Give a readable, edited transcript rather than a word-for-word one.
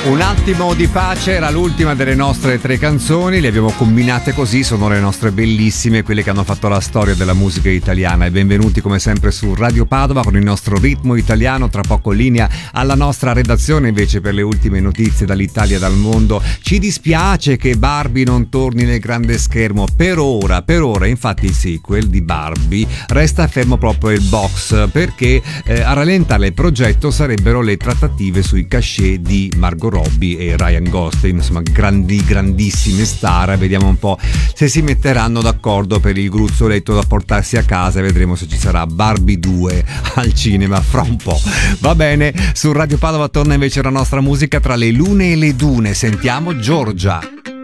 Un attimo di pace era l'ultima delle nostre 3 canzoni, le abbiamo combinate così, sono le nostre bellissime, quelle che hanno fatto la storia della musica italiana. E benvenuti come sempre su Radio Padova con il nostro ritmo italiano, tra poco linea alla nostra redazione invece per le ultime notizie dall'Italia e dal mondo. Ci dispiace che Barbie non torni nel grande schermo per ora, infatti il sequel di Barbie resta fermo proprio il box perché a rallentare il progetto sarebbero le trattative sui cachet di Margot Robbie e Ryan Gosling, insomma grandissime star. Vediamo un po' se si metteranno d'accordo per il gruzzoletto da portarsi a casa e vedremo se ci sarà Barbie 2 al cinema fra un po'. Va bene, su Radio Padova torna invece la nostra musica tra le lune e le dune. Sentiamo Giorgia.